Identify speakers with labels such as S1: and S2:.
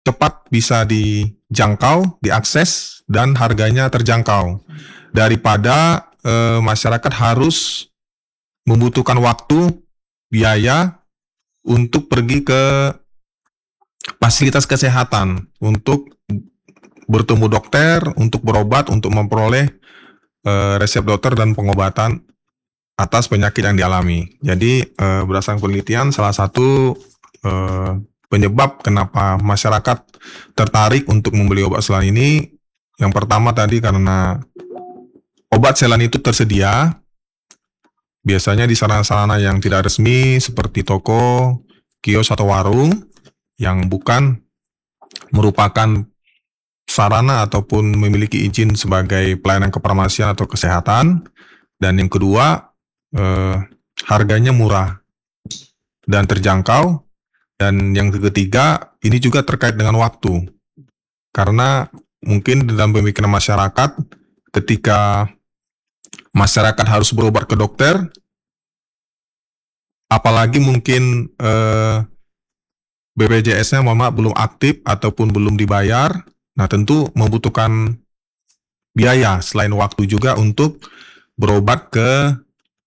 S1: cepat bisa dijangkau, diakses, dan harganya terjangkau. Daripada masyarakat harus membutuhkan waktu, biaya untuk pergi ke fasilitas kesehatan, untuk bertemu dokter, untuk berobat, untuk memperoleh resep dokter dan pengobatan atas penyakit yang dialami. Jadi berdasarkan penelitian, salah satu penyebab kenapa masyarakat tertarik untuk membeli obat selan ini, yang pertama tadi karena obat selan itu tersedia, biasanya di sarana-sarana yang tidak resmi seperti toko, kios atau warung yang bukan merupakan sarana ataupun memiliki izin sebagai pelayanan kefarmasian atau kesehatan. Dan yang kedua, harganya murah dan terjangkau. Dan yang ketiga, ini juga terkait dengan waktu. Karena mungkin dalam pemikiran masyarakat, ketika masyarakat harus berobat ke dokter, apalagi mungkin BPJS-nya belum aktif ataupun belum dibayar, nah tentu membutuhkan biaya selain waktu juga untuk berobat ke